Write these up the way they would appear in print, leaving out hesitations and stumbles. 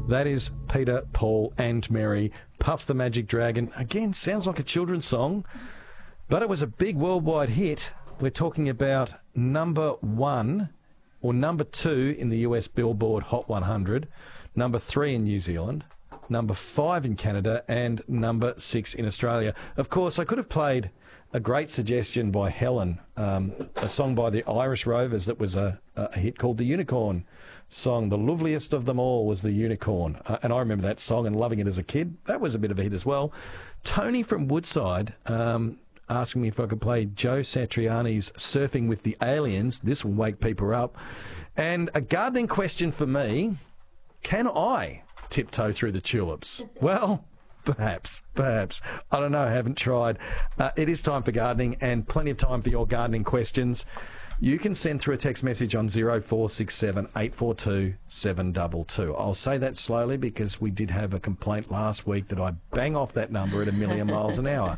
That is Peter, Paul and Mary, Puff the Magic Dragon. Again, sounds like a children's song, but it was a big worldwide hit. We're talking about number 1 or number 2 in the US Billboard Hot 100, number 3 in New Zealand, number 5 in Canada, and number 6 in Australia. Of course, I could have played a great suggestion by Helen, a song by the Irish Rovers that was a hit called The Unicorn Song. The loveliest of them all was The Unicorn. And I remember that song and loving it as a kid. That was a bit of a hit as well. Tony from Woodside asking me if I could play Joe Satriani's Surfing with the Aliens. This will wake people up. And a gardening question for me, can I tiptoe through the tulips? Well, perhaps. I don't know, I haven't tried. It is time for gardening and plenty of time for your gardening questions. You can send through a text message on 0467 842 722. I'll say that slowly because we did have a complaint last week that I bang off that number at a million miles an hour.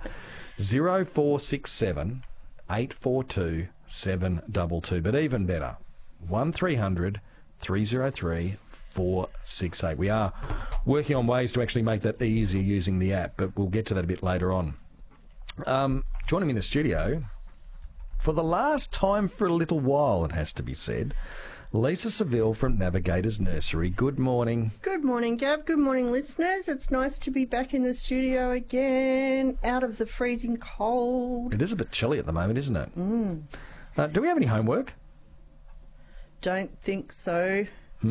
0467 842 722. But even better, 1300 303 468. We are working on ways to actually make that easier using the app, but we'll get to that a bit later on. Joining me in the studio, for the last time for a little while, it has to be said, Lisa Seville from Navigators Nursery. Good morning. Good morning, Gab. Good morning, listeners. It's nice to be back in the studio again, out of the freezing cold. It is a bit chilly at the moment, isn't it? Do we have any homework? Don't think so.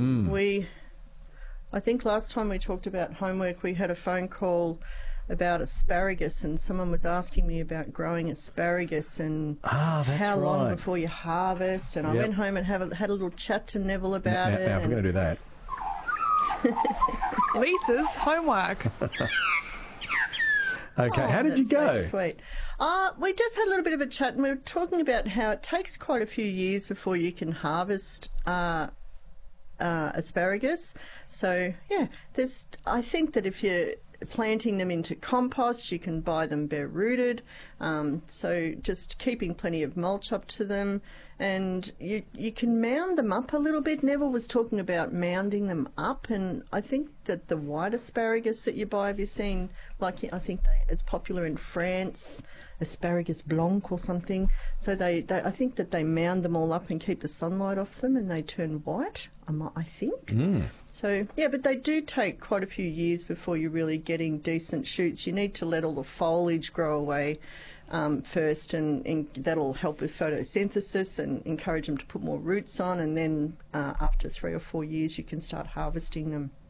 I think last time we talked about homework, we had a phone call about asparagus, and someone was asking me about growing asparagus and how long before you harvest. And I went home and had a little chat to Neville about it. Now, if we're going to do that. Lisa's homework. Okay, how did you go? So sweet. We just had a little bit of a chat, and we were talking about how it takes quite a few years before you can harvest asparagus. So I think that if you're planting them into compost, you can buy them bare rooted, so just keeping plenty of mulch up to them, and you can mound them up a little bit. Neville was talking about mounding them up, and I think that the white asparagus that you buy, have you seen, like, I think it's popular in France, asparagus blanc or something. So I think that they mound them all up and keep the sunlight off them, and they turn white, I think. So, but they do take quite a few years before you're really getting decent shoots. You need to let all the foliage grow away first, and that'll help with photosynthesis and encourage them to put more roots on, and then after 3 or 4 years you can start harvesting them.